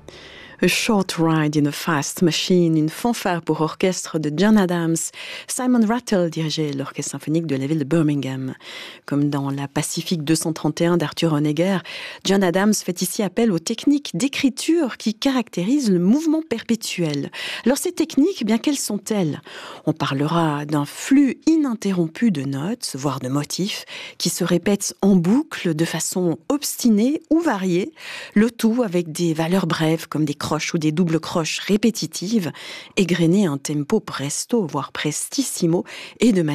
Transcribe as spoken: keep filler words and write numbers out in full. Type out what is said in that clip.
A Short Ride in a Fast Machine, une fanfare pour orchestre de John Adams. Simon Rattle dirigeait l'orchestre symphonique de la ville de Birmingham. Comme dans la Pacifique deux cent trente et un d'Arthur Honegger, John Adams fait ici appel aux techniques d'écriture qui caractérisent le mouvement perpétuel. Alors ces techniques, eh bien quelles sont-elles ? On parlera d'un flux ininterrompu de notes, voire de motifs, qui se répètent en boucle de façon obstinée ou variée, le tout avec des valeurs brèves comme des croches ou des doubles croches répétitives, égrenées à un tempo presto, voire prestissimo, et de manière